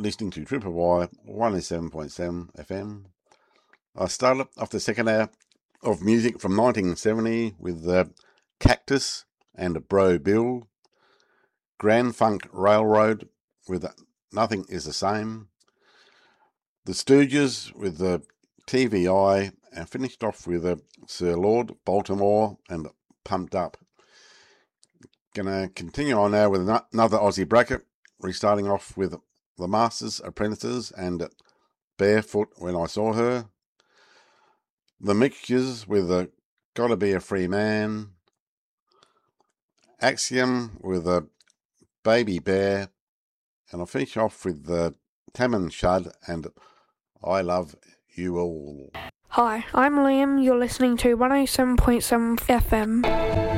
listening to Triple Y 107.7 FM. I started off the second hour of music from 1970 with Cactus and Bro Bill, Grand Funk Railroad with Nothing Is the Same, The Stooges with the TVI, and finished off with Sir Lord Baltimore and Pumped Up. Gonna continue on now with another Aussie bracket, restarting off with The Masters Apprentices and Barefoot When I Saw Her, The Mixtures with Gotta Be a Free Man, Axiom with Baby Bear, and I'll finish off with Tammin Shud and I Love You All. Hi, I'm Liam. You're listening to 107.7 FM.